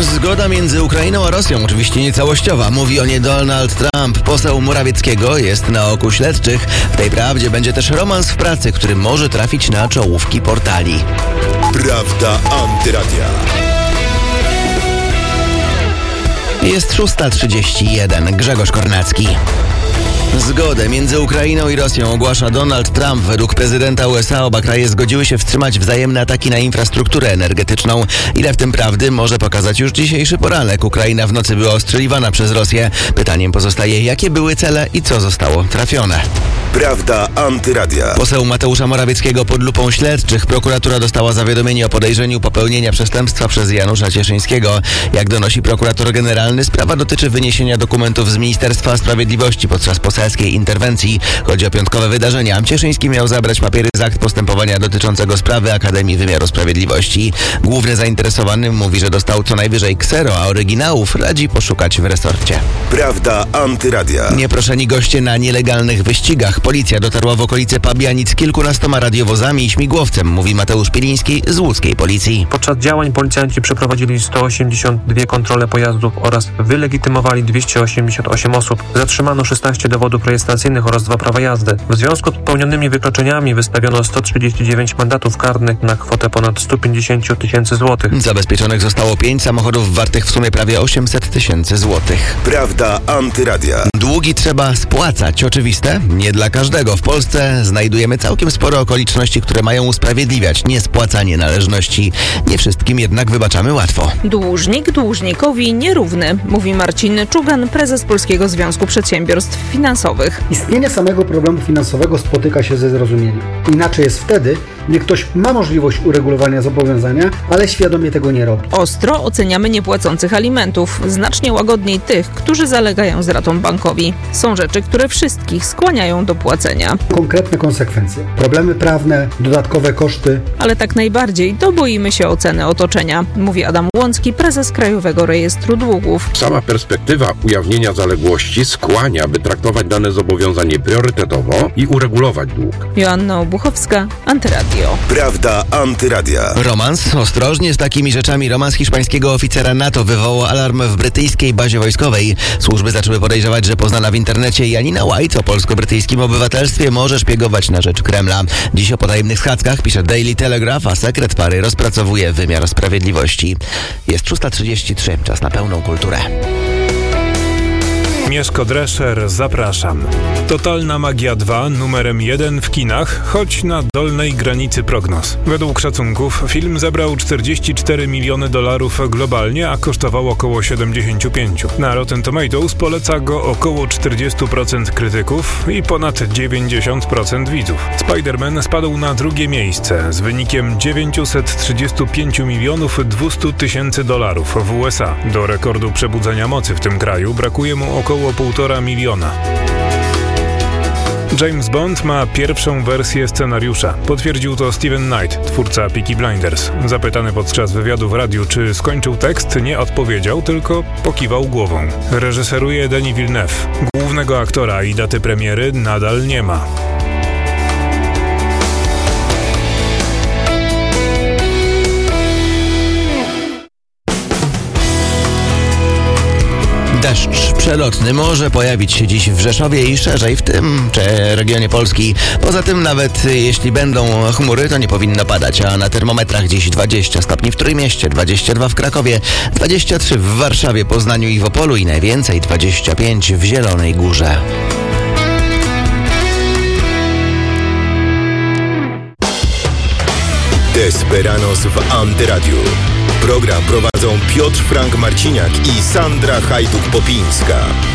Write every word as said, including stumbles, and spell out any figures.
Zgoda między Ukrainą a Rosją oczywiście niecałościowa, mówi o niej Donald Trump. Poseł Morawieckiego jest na oku śledczych. W tej prawdzie będzie też romans w pracy, który może trafić na czołówki portali. Prawda Antyradia. Jest szósta trzydzieści jeden. Grzegorz Kornacki. Zgodę między Ukrainą i Rosją ogłasza Donald Trump. Według prezydenta U S A oba kraje zgodziły się wstrzymać wzajemne ataki na infrastrukturę energetyczną. Ile w tym prawdy może pokazać już dzisiejszy poranek. Ukraina w nocy była ostrzeliwana przez Rosję. Pytaniem pozostaje, jakie były cele i co zostało trafione. Prawda Antyradia. Poseł Mateusza Morawieckiego pod lupą śledczych. Prokuratura dostała zawiadomienie o podejrzeniu popełnienia przestępstwa przez Janusza Cieszyńskiego. Jak donosi prokurator generalny, sprawa dotyczy wyniesienia dokumentów z Ministerstwa Sprawiedliwości podczas poselskiej interwencji. Chodzi o piątkowe wydarzenia. Cieszyński miał zabrać papiery z akt postępowania dotyczącego sprawy Akademii Wymiaru Sprawiedliwości. Główny zainteresowany mówi, że dostał co najwyżej ksero, a oryginałów radzi poszukać w resorcie. Prawda Antyradia. Nieproszeni goście na nielegalnych wyścigach. Policja dotarła w okolice Pabianic z kilkunastoma radiowozami i śmigłowcem, mówi Mateusz Pieliński z łódzkiej policji. Podczas działań policjanci przeprowadzili sto osiemdziesiąt dwie kontrole pojazdów oraz wylegitymowali dwieście osiemdziesiąt osiem osób. Zatrzymano szesnaście dowodów rejestracyjnych oraz dwa prawa jazdy. W związku z popełnionymi wykroczeniami wystawiono sto trzydzieści dziewięć mandatów karnych na kwotę ponad sto pięćdziesiąt tysięcy złotych. Zabezpieczonych zostało pięć samochodów wartych w sumie prawie osiemset tysięcy złotych. Prawda Antyradia. Długi trzeba spłacać. Oczywiste? Nie dla każdego. W Polsce znajdujemy całkiem sporo okoliczności, które mają usprawiedliwiać niespłacanie należności. Nie wszystkim jednak wybaczamy łatwo. Dłużnik dłużnikowi nierówny, mówi Marcin Czugan, prezes Polskiego Związku Przedsiębiorstw Finansowych. Istnienie samego problemu finansowego spotyka się ze zrozumieniem. Inaczej jest wtedy, gdy ktoś ma możliwość uregulowania zobowiązania, ale świadomie tego nie robi. Ostro oceniamy niepłacących alimentów, znacznie łagodniej tych, którzy zalegają z ratą bankowi. Są rzeczy, które wszystkich skłaniają do płacenia. Konkretne konsekwencje, problemy prawne, dodatkowe koszty. Ale tak najbardziej to boimy się oceny otoczenia, mówi Adam Łącki, prezes Krajowego Rejestru Długów. Sama perspektywa ujawnienia zaległości skłania, by traktować dane zobowiązanie priorytetowo i uregulować dług. Joanna Obuchowska, Antyradio. Prawda Antyradia. Romans. Ostrożnie z takimi rzeczami. Romans hiszpańskiego oficera NATO wywołał alarm w brytyjskiej bazie wojskowej. Służby zaczęły podejrzewać, że poznana w internecie Janina White o polsko-brytyjskim obywatelstwie może szpiegować na rzecz Kremla. Dziś o potajemnych schadzkach pisze Daily Telegraph, a sekret pary rozpracowuje wymiar sprawiedliwości. Jest szósta trzydzieści trzy. Czas na pełną kulturę. Mieszko Drescher, zapraszam. Totalna Magia dwa numerem jeden w kinach, choć na dolnej granicy prognoz. Według szacunków film zebrał czterdzieści cztery miliony dolarów globalnie, a kosztował około siedemdziesiąt pięć. Na Rotten Tomatoes poleca go około czterdzieści procent krytyków i ponad dziewięćdziesiąt procent widzów. Spider-Man spadł na drugie miejsce z wynikiem dziewięćset trzydzieści pięć milionów dwieście tysięcy dolarów w U S A. Do rekordu przebudzenia mocy w tym kraju brakuje mu około półtora miliona. James Bond ma pierwszą wersję scenariusza. Potwierdził to Steven Knight, twórca Peaky Blinders. Zapytany podczas wywiadu w radiu, czy skończył tekst, nie odpowiedział, tylko pokiwał głową. Reżyseruje Denis Villeneuve. Głównego aktora i daty premiery nadal nie ma. Deszcz przelotny może pojawić się dziś w Rzeszowie i szerzej w tym czy regionie Polski. Poza tym nawet jeśli będą chmury, to nie powinno padać, a na termometrach dziś dwadzieścia stopni w Trójmieście, dwadzieścia dwa w Krakowie, dwadzieścia trzy w Warszawie, Poznaniu i w Opolu i najwięcej dwadzieścia pięć w Zielonej Górze. Desperanos w Antyradiu. Program prowadzą Piotr Frank Marciniak i Sandra Hajduk-Popińska.